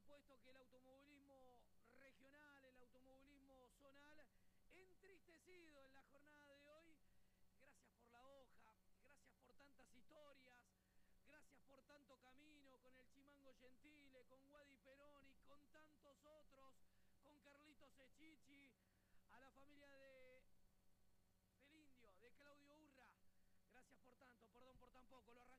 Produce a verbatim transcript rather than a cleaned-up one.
supuesto que el automovilismo regional, el automovilismo zonal, entristecido en la jornada de hoy. Gracias por la hoja, gracias por tantas historias, gracias por tanto camino con el Chimango Gentile, con Wadi Peroni, con tantos otros, con Carlitos Echichi, a la familia de del Indio, de Claudio Urra. Gracias por tanto, perdón por tan poco. Lo arrancamos.